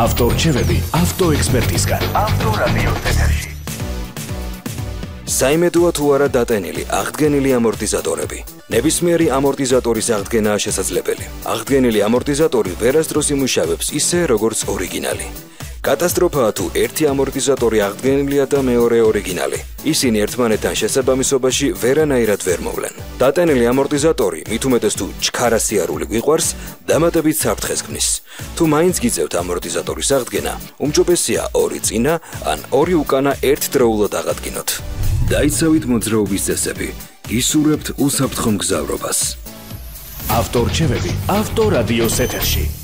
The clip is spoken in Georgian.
ავტორჩევები ავტოექსპერტისგან. ავტორადიოს ეთერში. საიმედოა თუ არა დატენილი, აღდგენილი ამორტიზატორები. ნებისმიერი ამორტიზატორის აღდგენაა შესაძლებელი. აღდგენილი ამორტიზატორი ვერასდროს იმუშავებს ისე, როგორც ორიგინალი. კატასტროფაა თუ ერთი ამორტიზატორი აღდგენილია და მეორე ორიგინალი. ისინი ერთმანეთთან შესაბამისობაში ვერანაირად ვერ მოვლენ. დატენილი ამორტიზატორი, მით უმეტეს თუ ჩქარასიარული გვიყვარს, დამატებით საფრთხეს ქმნის. თუ მაინც გიწევთ ამორტიზატორის აღდგენა, უმჯობესია ორი წინა ან ორი უკანა ერთდროულად აღადგინოთ. დაიცავით მოძრაობის წესები. გისურვებთ უსაფრთხო მგზავრობას. ავტორჩევები ავტორადიოს ეთერში.